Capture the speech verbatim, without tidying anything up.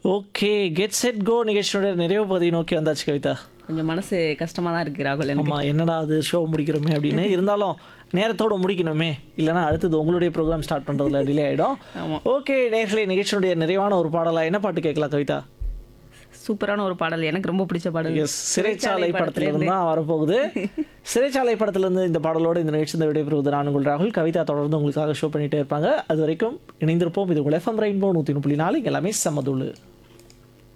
Okay. Get set go நிகழ்ச்சியோட நிறைவு பகுதியை நோக்கி வந்தாச்சு கவிதா. கொஞ்சம் மனசு கஷ்டமா தான் இருக்கு ராகுல் எனக்கு. ஆமாம், என்னடா அது ஷோ முடிக்கிறோமே அப்படின்னு. இருந்தாலும் நேரத்தோட முடிக்கணுமே, இல்லைனா அடுத்தது உங்களுடைய ப்ரோக்ராம் ஸ்டார்ட் பண்ணுறதுல டிலே ஆகிடும். ஆமாம். ஓகே நேர்களே, நிகழ்ச்சியுடைய நிறைவான ஒரு பாடலாக என்ன பாட்டு கேட்கலாம் கவிதா? சூப்பரான ஒரு பாடல், எனக்கு ரொம்ப பிடிச்ச பாடல். எஸ், சிறைச்சாலை படத்திலிருந்து தான் வரப்போகுது. சிறைச்சாலை படத்திலிருந்து இந்த பாடலோடு இந்த நிகழ்ச்சி இந்த விடைபெறுவது நான் உங்கள் ராகுல். கவிதா தொடர்ந்து உங்களுக்காக ஷோ பண்ணிகிட்டே இருப்பாங்க. அது வரைக்கும் இணைந்திருப்போம். இது உங்கள் எஃப்எம் ரெயின்போ நூற்றி முப்பது புள்ளி நாலு. எல்லாமே சமதுள்ளு.